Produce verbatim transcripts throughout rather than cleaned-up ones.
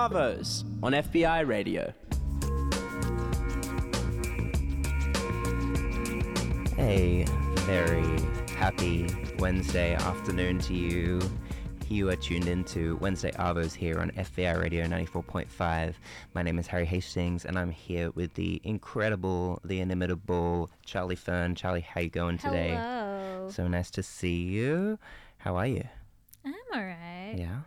Arvos on F B I Radio. A very happy Wednesday afternoon to you. You are tuned in to Wednesday Arvos here on F B I Radio ninety-four point five. My name is Harry Hastings, and I'm here with the incredible, the inimitable Charlie Fern. Charlie, how you going today? Hello. So nice to see you. How are you? I'm alright. Yeah.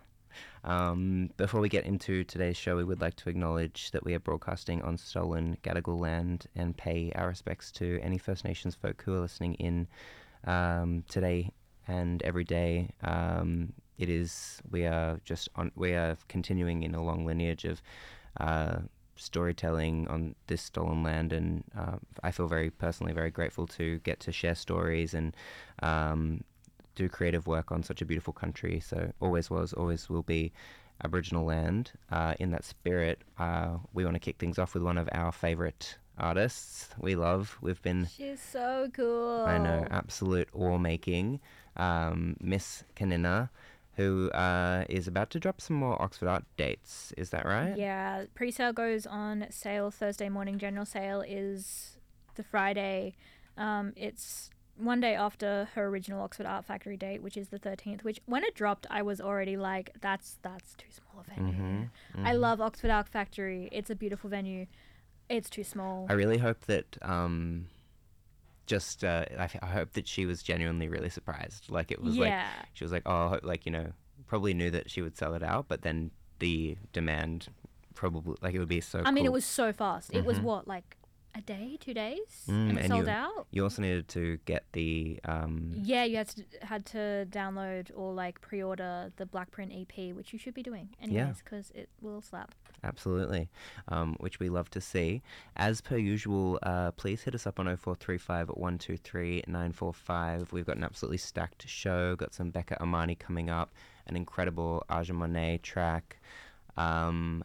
Um, before we get into today's show, we would like to acknowledge that we are broadcasting on stolen Gadigal land and pay our respects to any First Nations folk who are listening in um, today and every day. Um, it is we are just on we are continuing in a long lineage of uh, storytelling on this stolen land, and uh, I feel very personally very grateful to get to share stories and um, do creative work on such a beautiful country. So always was, always will be Aboriginal land. Uh, in that spirit, uh, we want to kick things off with one of our favourite artists we love. We've been... She's so cool. I know, absolute awe-making. Um, Miss Kanina, who uh, is about to drop some more Oxford Art dates. Is that right? Yeah, pre-sale goes on sale Thursday morning. General sale is the Friday. Um, it's one day after her original Oxford Art Factory date, which is the thirteenth, which when it dropped, I was already like, that's that's too small a venue. Mm-hmm, mm-hmm. I love Oxford Art Factory. It's a beautiful venue. It's too small. I really hope that... Um, just, uh, I, I hope that she was genuinely really surprised. Like, it was Yeah. like, she was like, oh, like, you know, probably knew that she would sell it out, but then the demand probably, like, it would be so I mean, cool. it was so fast. It was Mhm. what, like a day, two days? Mm, and it and sold you, out? You also needed to get the... Um, Yeah, you had to, had to download or like pre-order the Blackprint E P, which you should be doing anyways, because it will slap. Absolutely, um, which we love to see. As per usual, uh, please hit us up on oh four three five, one two three, nine four five. We've got an absolutely stacked show, got some Becca Amani coming up, an incredible Aja Monet track, um,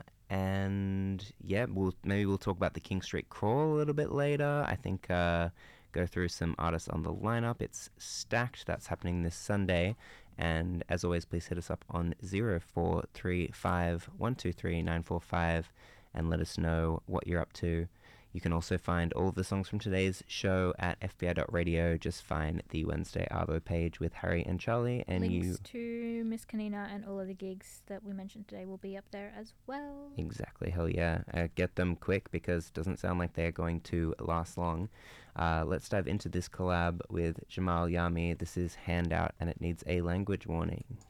and yeah, we'll maybe we'll talk about the King Street Crawl a little bit later. I think uh, go through some artists on the lineup. It's stacked. That's happening this Sunday. And as always, please hit us up on oh four three five, one two three, nine four five and let us know what you're up to. You can also find all of the songs from today's show at f b i dot radio. Just find the Wednesday Arvo page with Harry and Charlie. And Links you to Miss Kanina and all of the gigs that we mentioned today will be up there as well. Exactly, hell yeah. Uh, get them quick because it doesn't sound like they're going to last long. Uh, let's dive into this collab with Jamal Yami. This is Handout, and it needs a language warning.